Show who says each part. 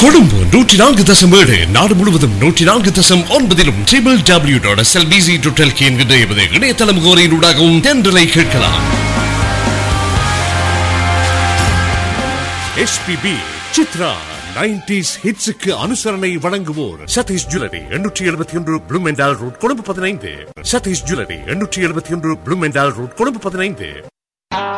Speaker 1: கொழும்பு 104.7 நாடு முழுவதும் 104.9 www.slbc.lk என்கின்ற இணையதள முகவரியினூடாகவும் தென்றலை கேட்கலாம். SPB சித்ரா 90s ஹிட்ஸுக்கு அனுசரணை வழங்குவோர் Satish jewellery 871 Bloemendhal road Colombo 15. Satish jewellery 871 Bloemendhal road Colombo 15.